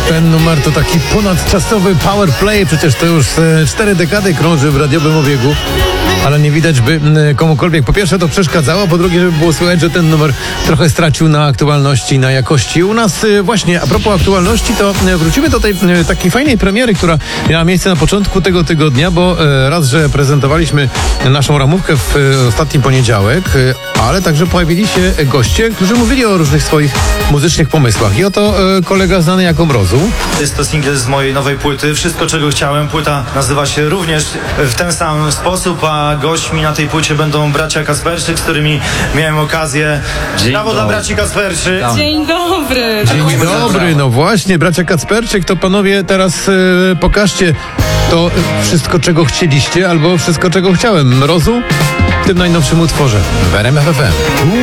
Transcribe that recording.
Ten numer to taki ponadczasowy power play, przecież to już 4 dekady krąży w radiowym obiegu, ale nie widać, by komukolwiek po pierwsze to przeszkadzało, po drugie, żeby było słychać, że ten numer trochę stracił na aktualności, na jakości. U nas właśnie, a propos aktualności, to wrócimy do tej takiej fajnej premiery, która miała miejsce na początku tego tygodnia, bo raz, że prezentowaliśmy naszą ramówkę w ostatni poniedziałek, ale także pojawili się goście, którzy mówili o różnych swoich muzycznych pomysłach. I oto kolega znany jako Mrozu. Jest to singiel z mojej nowej płyty. Wszystko, czego chciałem. Płyta nazywa się również w ten sam sposób, a gośćmi na tej płycie będą bracia Kasperczyk, z którymi miałem okazję. Brawo dla braci Kasperczyk. Dzień dobry. Dzień dobry, no właśnie, bracia Kacperczyk, to panowie teraz pokażcie to wszystko, czego chcieliście, albo wszystko, czego chciałem. Mrozu w tym najnowszym utworze w RMF FM.